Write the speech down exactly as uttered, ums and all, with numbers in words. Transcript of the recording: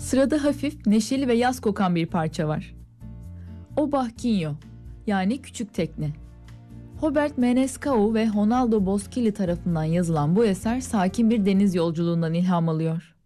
Sırada hafif, neşeli ve yaz kokan bir parça var. O Barquinho, yani Küçük Tekne. Robert Menescal ve Ronaldo Bosquilli tarafından yazılan bu eser sakin bir deniz yolculuğundan ilham alıyor.